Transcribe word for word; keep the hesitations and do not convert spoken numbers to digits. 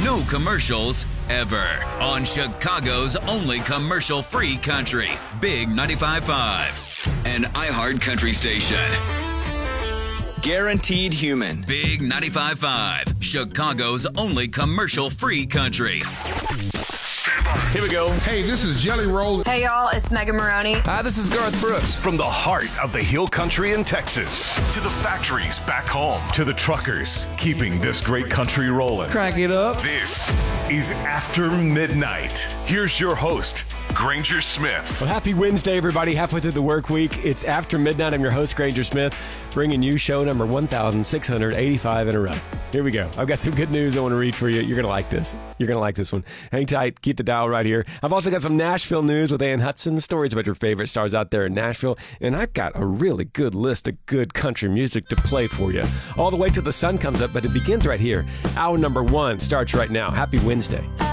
no commercials ever on Chicago's only commercial-free country, Big ninety-five point five, an iHeart country station. Guaranteed human. Big ninety-five point five, Chicago's only commercial-free country. Here we go. Hey, this is Jelly Roll. Hey, y'all, it's Megan Maroney. Hi, this is Garth Brooks. From the heart of the hill country in Texas to the factories back home to the truckers keeping this great country rolling. Crank it up. This is After Midnight. Here's your host, Granger Smith. Well, happy Wednesday, everybody. Halfway through the work week. It's After Midnight. I'm your host, Granger Smith, bringing you show number one thousand six hundred eighty-five in a row. Here we go. I've got some good news I want to read for you. You're going to like this. You're going to like this one. Hang tight. Keep the dial right here. I've also got some Nashville news with Ann Hudson, stories about your favorite stars out there in Nashville, and I've got a really good list of good country music to play for you all the way till the sun comes up, but it begins right here. Hour number one starts right now. Happy Wednesday.